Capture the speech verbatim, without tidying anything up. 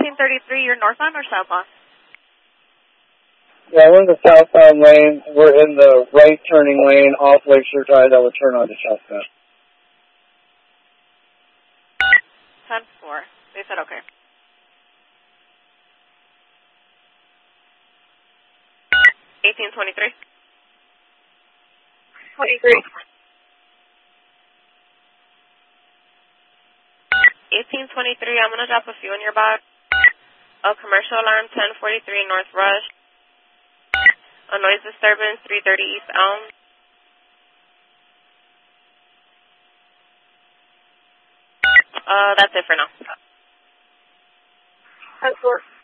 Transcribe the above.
eighteen thirty-three, you're northbound or southbound? Yeah, we're in the southbound lane. We're in the right turning lane off Lakeshore Drive that would turn onto southbound. ten four. They said okay. eighteen twenty-three. twenty-three. eighteen twenty-three, I'm going to drop a few in your box. A commercial alarm, ten forty-three North Rush. A noise disturbance, three thirty East Elm. Uh, that's it for now. ten four.